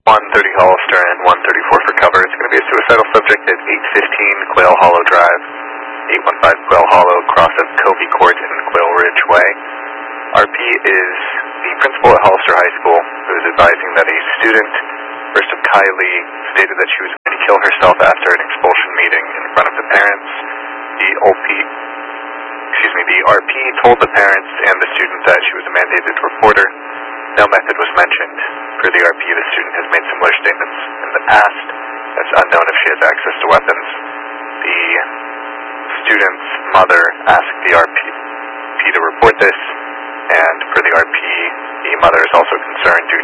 130 Hollister and 134 for cover. It's going to be a suicidal subject at 815 Quail Hollow Drive, 815 Quail Hollow, cross of Covey Court and Quail Ridge Way. RP is the principal at Hollister High School, who is advising that a student, first of Kylie, stated that she was going to kill herself after an expulsion meeting in front of the parents. The RP told the parents and the student that she was a mandated reporter. No method was mentioned. For the RP, the student has made similar statements in the past. It's unknown if she has access to weapons. The student's mother asked the RP to report this, and for the RP, the mother is also concerned due